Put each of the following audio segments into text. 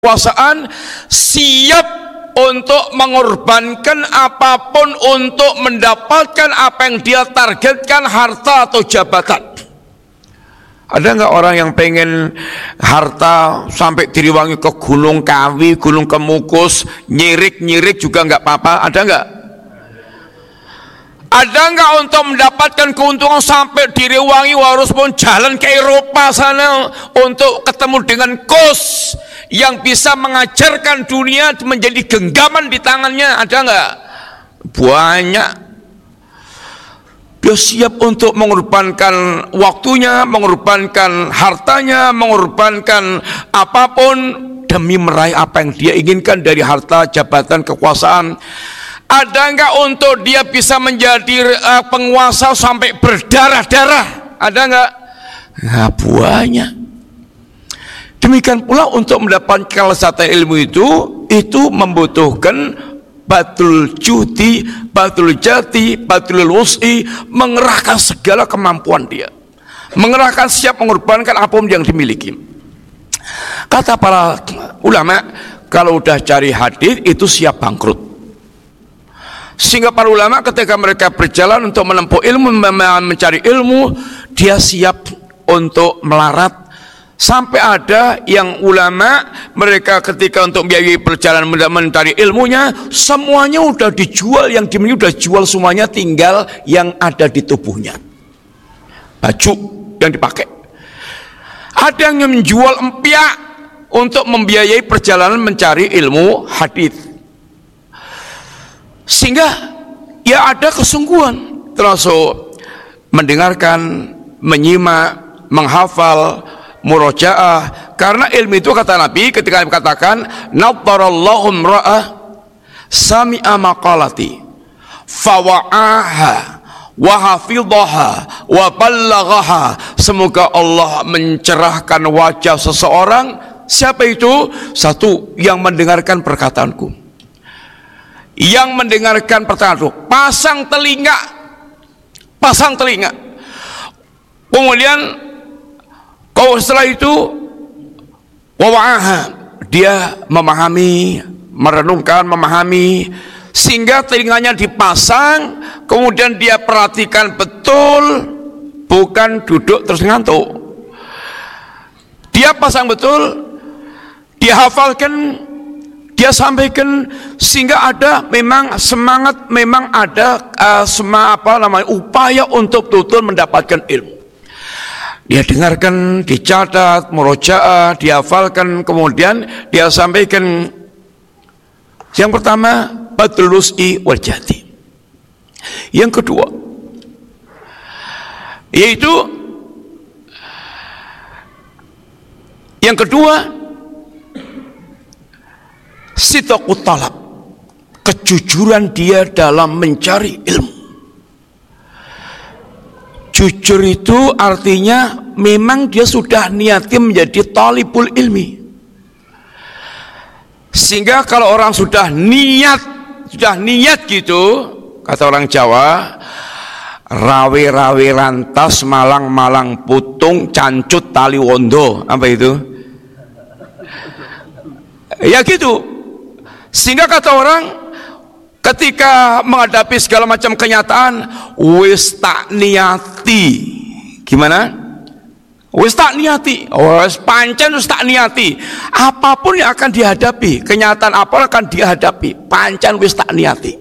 kekuasaan, siap untuk mengorbankan apapun untuk mendapatkan apa yang dia targetkan, harta atau jabatan. Ada nggak orang yang pengen harta sampai diriwangi ke Gunung Kawi, Gunung Kemukus, nyirik juga nggak apa-apa? Ada nggak? Ada nggak untuk mendapatkan keuntungan sampai diriwangi harus pun jalan ke Eropa sana untuk ketemu dengan coach yang bisa mengajarkan dunia menjadi genggaman di tangannya? Ada nggak? Banyak. Dia siap untuk mengorbankan waktunya, mengorbankan hartanya, mengorbankan apapun demi meraih apa yang dia inginkan dari harta, jabatan, kekuasaan. Ada enggak untuk dia bisa menjadi penguasa sampai berdarah-darah? Ada enggak? Nah, banyak. Demikian pula untuk mendapatkan kelezatan ilmu itu membutuhkan batul judi, batul jati, batul wus'i, mengerahkan segala kemampuan dia, mengerahkan siap mengorbankan apapun yang dimiliki. Kata para ulama, kalau udah cari hadis itu siap bangkrut. Sehingga para ulama ketika mereka berjalan untuk menempuh ilmu, mencari ilmu, dia siap untuk melarat. Sampai ada yang ulama mereka ketika untuk biaya perjalanan mencari ilmunya, semuanya udah dijual, yang dimiliki udah jual semuanya, tinggal yang ada di tubuhnya, baju yang dipakai. Ada yang menjual empiak untuk membiayai perjalanan mencari ilmu hadis. Sehingga ya ada kesungguhan termasuk mendengarkan, menyimak, menghafal, murojaah. Karena ilmu itu kata Nabi ketika dikatakan nadharallahu imra'ah sami'a maqalati fawa'aha wa hafidhaha wa ballaghaha, semoga Allah mencerahkan wajah seseorang. Siapa itu? Satu, yang mendengarkan perkataanku, yang mendengarkan perkataanku, pasang telinga. Kemudian kalau setelah itu wawa'aha, dia memahami, merenungkan, memahami, sehingga telinganya dipasang, kemudian dia perhatikan betul, bukan duduk terus ngantuk. Dia pasang betul, dia hafalkan, dia sampaikan, sehingga ada memang semangat, memang ada upaya untuk betul mendapatkan ilmu. Dia dengarkan, dicatat, murojaah, dihafalkan, kemudian dia sampaikan. Yang pertama, batul wus'i wal jati. Yang kedua, sidqut talab, kejujuran dia dalam mencari ilmu. Jujur itu artinya memang dia sudah niatnya menjadi talibul ilmi. Sehingga kalau orang sudah niat gitu, kata orang Jawa, rawe-rawe rantas, malang-malang putung, cancut tali wondo. Apa itu? Ya gitu. Sehingga kata orang ketika menghadapi segala macam kenyataan, wis tak niati. Gimana? Wis tak niati. Wis pancen wis tak niati. Apapun yang akan dihadapi, kenyataan apa akan dihadapi, pancen wis tak niati.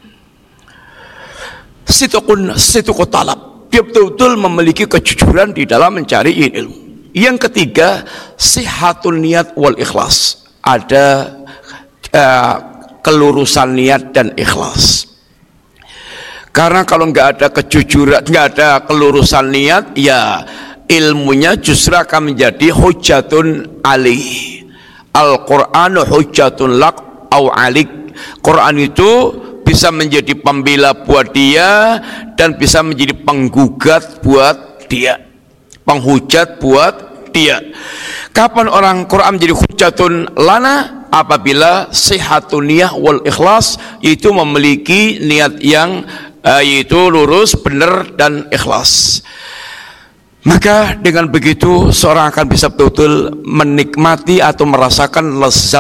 Sidqut talab. Dia betul-betul memiliki kejujuran di dalam mencari ilmu. Yang ketiga, sihatun niat wal ikhlas. Ada kelurusan niat dan ikhlas. Karena kalau nggak ada kejujuran, nggak ada kelurusan niat, ya ilmunya justru akan menjadi hujjatun alaih. Al-Qur'anu hujjatun lak au alik. Quran itu bisa menjadi pembela buat dia dan bisa menjadi penggugat buat dia, penghujat buat dia. Kapan orang Quran menjadi hujjatun lana? Apabila sihatun niyah wal ikhlas, yaitu memiliki niat yang yaitu lurus, benar dan ikhlas. Maka dengan begitu seorang akan bisa betul-betul menikmati atau merasakan lezat